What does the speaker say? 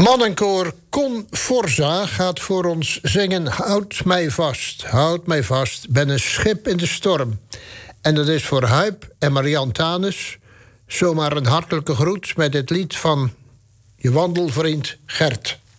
Mannenkoor Con Forza gaat voor ons zingen Houd mij vast, ben een schip in de storm. En dat is voor Huip en Marianne Tanus zomaar een hartelijke groet met het lied van je wandelvriend Gert.